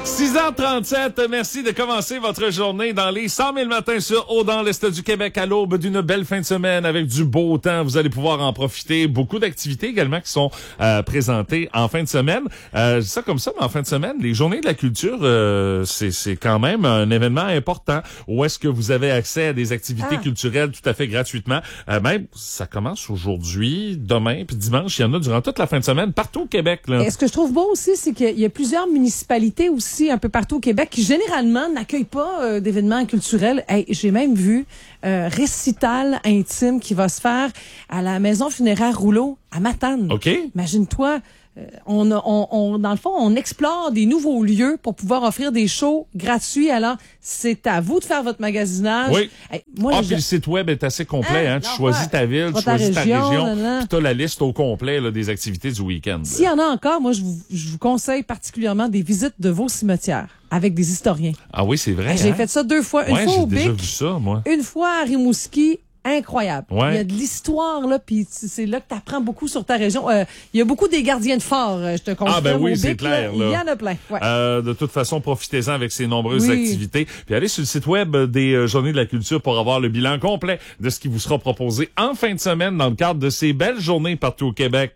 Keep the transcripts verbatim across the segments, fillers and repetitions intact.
six heures trente-sept, merci de commencer votre journée dans les cent mille matins sur Eau dans l'Est du Québec à l'aube d'une belle fin de semaine avec du beau temps. Vous allez pouvoir en profiter. Beaucoup d'activités également qui sont euh, présentées en fin de semaine. Euh, je dis ça comme ça, mais en fin de semaine, les Journées de la culture, euh, c'est, c'est quand même un événement important où est-ce que vous avez accès à des activités ah. culturelles tout à fait gratuitement. Euh, même, ça commence aujourd'hui, demain, puis dimanche. Il y en a durant toute la fin de semaine partout au Québec. Là. Et ce que je trouve beau aussi, c'est qu'il y a plusieurs municipalités aussi un peu partout au Québec qui généralement n'accueillent pas euh, d'événements culturels. Hey, j'ai même vu un euh, récital intime qui va se faire à la maison funéraire Rouleau à Matane. OK. Imagine-toi, euh, on, a, on, on dans le fond, on explore des nouveaux lieux pour pouvoir offrir des shows gratuits. Alors, c'est à vous de faire votre magasinage. Oui. Hey, moi, ah, je... puis le site web est assez complet. Hein, hein? Tu choisis ta ville, tu ta choisis région, ta région, puis tu as la là. liste au complet là, des activités du week-end. S'il y en a encore, moi, je vous, je vous conseille particulièrement des visites de vos cimetières avec des historiens. Ah oui, c'est vrai. J'ai hein? fait ça deux fois. Une ouais, fois j'ai au déjà Bic, vu ça, moi. une fois à Rimouski. Incroyable. Ouais. Il y a de l'histoire, là, puis c'est là que tu apprends beaucoup sur ta région. Euh, il y a beaucoup des gardiens de phare, je te confirme. Ah ben oui, au c'est Bic, clair. Là, là. il y en a plein. Ouais. Euh, de toute façon, profitez-en avec ces nombreuses oui. activités. Puis allez sur le site web des euh, Journées de la culture pour avoir le bilan complet de ce qui vous sera proposé en fin de semaine dans le cadre de ces belles journées partout au Québec.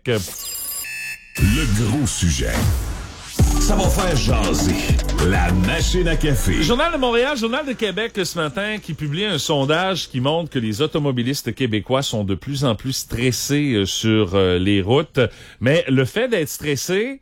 Le gros sujet. Ça va faire jaser. La machine à café. Journal de Montréal, Journal de Québec ce matin qui publie un sondage qui montre que les automobilistes québécois sont de plus en plus stressés sur euh, les routes. Mais le fait d'être stressé,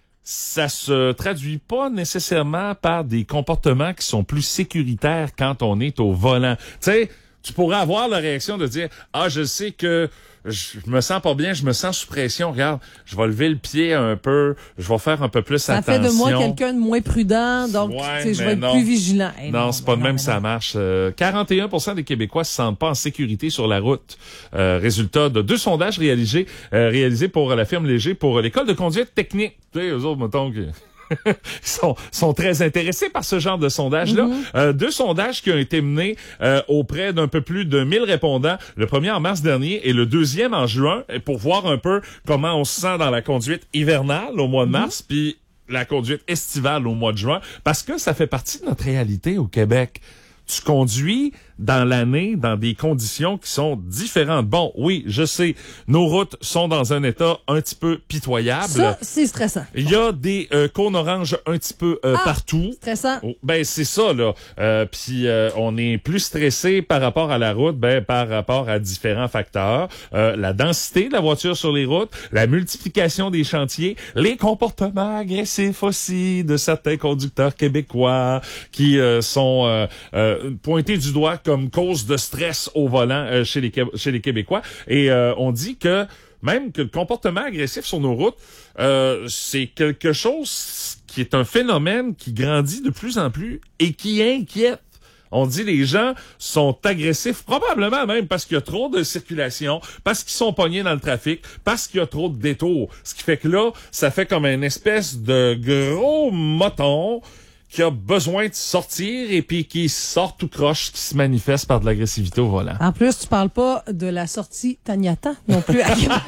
ça se traduit pas nécessairement par des comportements qui sont plus sécuritaires quand on est au volant. Tu sais, tu pourrais avoir la réaction de dire « Ah, je sais que je me sens pas bien, je me sens sous pression. Regarde, je vais lever le pied un peu, je vais faire un peu plus ça attention. » Ça fait de moi quelqu'un de moins prudent, donc ouais, je vais être non. plus vigilant. Hey, non, non, c'est pas de même non, ça non. marche. Euh, quarante et un pour cent des Québécois se sentent pas en sécurité sur la route. Euh, résultat de deux sondages réalisés, euh, réalisés pour la firme Léger pour l'école de conduite technique. Tu sais, eux autres, mettons que... sont, sont très intéressés par ce genre de sondage-là. Mm-hmm. Euh, deux sondages qui ont été menés euh, auprès d'un peu plus de mille répondants. Le premier en mars dernier et le deuxième en juin pour voir un peu comment on se sent dans la conduite hivernale au mois de mars, mm-hmm. puis la conduite estivale au mois de juin, parce que ça fait partie de notre réalité au Québec. Tu conduis dans l'année, dans des conditions qui sont différentes. Bon, oui, je sais, nos routes sont dans un état un petit peu pitoyable. Ça, c'est stressant. Il y a des euh, cônes oranges un petit peu euh, ah, partout. Stressant. Oh, ben, c'est ça, là. Euh, Puis, euh, on est plus stressé par rapport à la route, ben, par rapport à différents facteurs. Euh, la densité de la voiture sur les routes, la multiplication des chantiers, les comportements agressifs aussi de certains conducteurs québécois qui euh, sont euh, euh, pointés du doigt comme cause de stress au volant euh, chez les chez les Québécois. Et euh, on dit que même que le comportement agressif sur nos routes, euh, c'est quelque chose qui est un phénomène qui grandit de plus en plus et qui inquiète. On dit les gens sont agressifs, probablement même parce qu'il y a trop de circulation, parce qu'ils sont pognés dans le trafic, parce qu'il y a trop de détours. Ce qui fait que là, ça fait comme une espèce de gros moton qui a besoin de sortir et puis qui sort tout croche, qui se manifeste par de l'agressivité au volant. En plus, tu parles pas de la sortie Taniata non plus à Québec.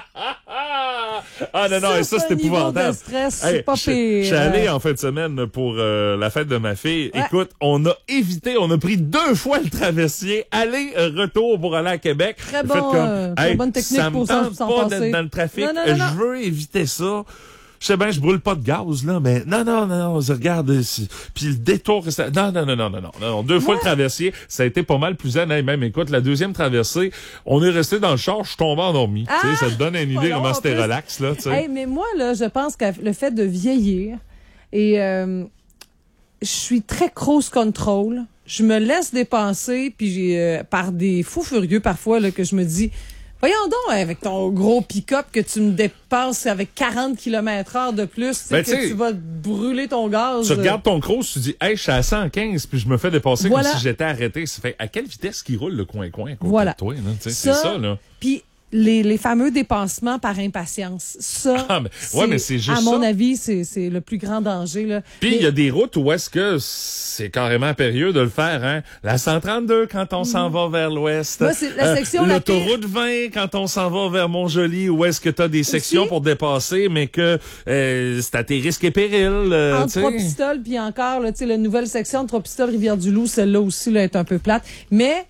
Ah non, non, ça, et ça c'est épouvantable. De stress, hey, c'est pas je, pire. Je suis allé en fin de semaine pour euh, la fête de ma fille. Ouais. Écoute, on a évité, on a pris deux fois le traversier, aller-retour pour aller à Québec. Très bon, comme, euh, hey, très bonne technique ça pour me tente s'en pas passer. d'être dans le trafic. Non, non, non, non. Je veux éviter ça. Je sais bien, je brûle pas de gaz, là, mais non, non, non, non, regarde, puis le détour, ça, non, non, non, non, non, non, non, deux fois ouais. le traversier, ça a été pas mal plus zen, hey, même, écoute, la deuxième traversée, on est resté dans le char, je suis tombé endormi, ah, tu sais, ça te donne une idée long, comment c'était relax, là, tu sais. Hey, mais moi, là, je pense que le fait de vieillir, et euh, je suis très cruise control, je me laisse dépenser, puis j'ai, euh, par des fous furieux, parfois, là, que je me dis, voyons donc, avec ton gros pick-up que tu me dépasses avec quarante kilomètres heure de plus, ben, que tu vas brûler ton gaz. Tu regardes ton cross, tu dis, hey, je suis à cent quinze, puis je me fais dépasser voilà. comme si j'étais arrêté. Ça fait, à quelle vitesse qu'il roule le coin-coin? Voilà. Toi, là, ça, c'est ça, là. Puis, les, les fameux dépensements par impatience. Ça, Ah, mais- ouais, mais c'est juste à mon ça. avis, c'est, c'est le plus grand danger. Là. Puis Mais- il y a des routes où est-ce que c'est carrément périlleux de le faire, hein? La cent trente-deux quand on s'en va vers l'ouest. Moi, c'est la section la L'autoroute vingt quand on s'en va vers Montjoli, où est-ce que t'as des sections Aussi. pour dépasser, mais que euh, c'est à tes risques et périls. Euh, Entre tu sais. Trois-Pistoles, puis encore, là, tu sais, la nouvelle section de Trois-Pistoles, Rivière-du-Loup, celle-là aussi, là, est un peu plate. Mais,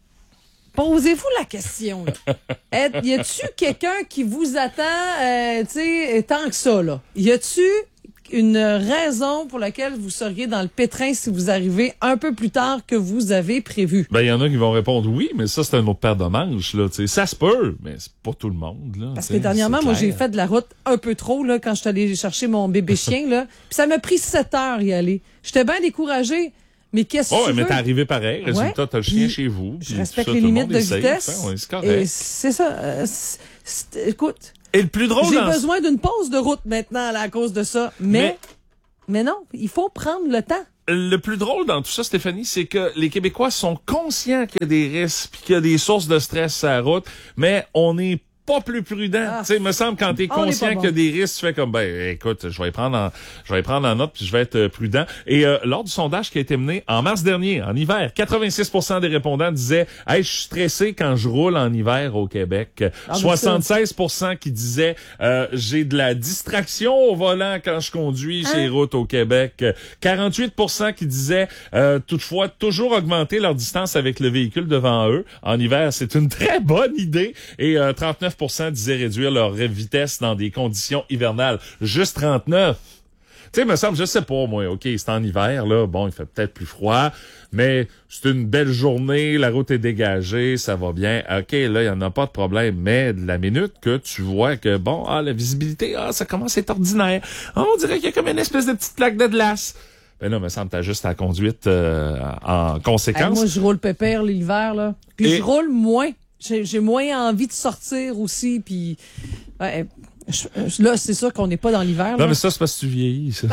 posez-vous la question, là. Est- y a-tu quelqu'un qui vous attend, euh, tu sais, tant que ça, là? Y a-tu une raison pour laquelle vous seriez dans le pétrin si vous arrivez un peu plus tard que vous avez prévu? Ben, il y en a qui vont répondre oui, mais ça, c'est un autre paire de manches, là, tu sais. Ça se peut, mais c'est pas tout le monde, là. Parce tu que sais, dernièrement, c'est moi, clair. j'ai fait de la route un peu trop, là, quand je suis allée chercher mon bébé chien, là. Puis ça m'a pris sept heures y aller. J'étais bien découragée. Mais qu'est-ce que Oh, tu ouais, mais veux? t'es arrivé pareil. Résultat, Ouais. t'as le chien Puis, chez vous. Je puis respecte ça, les tout le limites monde de est safe, vitesse. hein, ouais, c'est Et correct. c'est ça. euh, c'est- c'est- écoute, Et le plus drôle j'ai dans besoin d'une pause de route maintenant là, à cause de ça. Mais, Mais- mais non, il faut prendre le temps. Le plus drôle dans tout ça, Stéphanie, c'est que les Québécois sont conscients qu'il y a des risques puis qu'il y a des sources de stress sur la route, mais on n'est pas plus prudent. Ah. Tu sais, il me semble quand t'es On n'est conscient pas bon. qu'il y a des risques, tu fais comme ben écoute, je vais les prendre en je vais les prendre en note puis je vais être euh, prudent. Et euh, lors du sondage qui a été mené en mars dernier, en hiver, quatre-vingt-six pour cent des répondants disaient "Hey, je suis stressé quand je roule en hiver au Québec." Ah, mais soixante-seize pour cent qui disaient euh, j'ai de la distraction au volant quand je conduis Hein? sur les routes au Québec. quarante-huit pour cent qui disaient euh, toutefois toujours augmenter leur distance avec le véhicule devant eux. En hiver, c'est une très bonne idée. Et euh, trente-neuf pour cent disaient réduire leur vitesse dans des conditions hivernales. Juste trente-neuf. Tu sais, me semble, je sais pas, moi, OK, c'est en hiver, là, bon, il fait peut-être plus froid, mais c'est une belle journée, la route est dégagée, ça va bien. OK, là, il y en a pas de problème, mais de la minute que tu vois que, bon, ah, la visibilité, ah, ça commence à être ordinaire. Ah, on dirait qu'il y a comme une espèce de petite plaque de glace. Ben là, me semble, t'as juste la conduite euh, en Hey, conséquence. moi, je roule pépère l'hiver, là. Puis Et- je roule moins. J'ai, j'ai moins envie de sortir aussi, puis... Ouais, je- je- là, c'est sûr qu'on n'est pas dans l'hiver. Non, là. mais ça, c'est parce que tu vieillis, ça.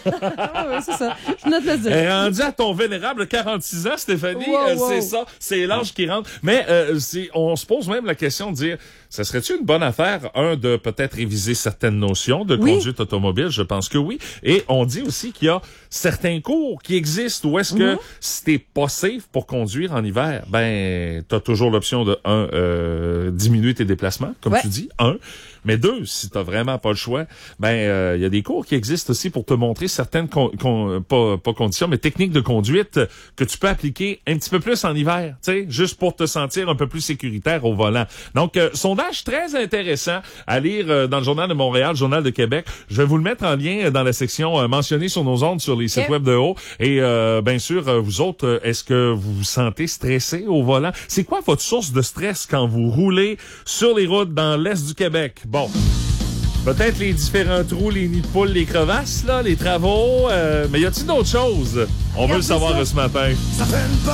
Ah, ouais, c'est ça. Je note le dire. Elle est rendue à ton vénérable quarante-six ans, Stéphanie. Wow, Euh, wow. C'est ça. C'est l'âge qui rentre. Mais euh, c'est, on se pose même la question de dire, ça serait-tu une bonne affaire, un, de peut-être réviser certaines notions de Oui. conduite automobile? Je pense que oui. Et on dit aussi qu'il y a certains cours qui existent où est-ce que Mhm. si t'es pas safe pour conduire en hiver, ben t'as toujours l'option de, un, euh, diminuer tes déplacements, comme Ouais. tu dis, un. Mais deux, si t'as vraiment pas le choix, ben il y a des cours qui existent aussi pour te montrer certaines con, con- pas, pas conditions, mais techniques de conduite que tu peux appliquer un petit peu plus en hiver, tu sais, juste pour te sentir un peu plus sécuritaire au volant. Donc euh, sondage très intéressant à lire euh, dans le Journal de Montréal, Journal de Québec. Je vais vous le mettre en lien dans la section euh, mentionnée sur nos ondes sur les sites Ok. web de haut. Et euh, bien sûr, euh, vous autres, euh, est-ce que vous vous sentez stressé au volant? C'est quoi votre source de stress quand vous roulez sur les routes dans l'Est du Québec? Bon. Peut-être les différents trous, les nids de poules, les crevasses, là, les travaux, euh, mais y a-t-il d'autres choses? On veut le Regardez savoir ça. euh, ce matin. Ça fait une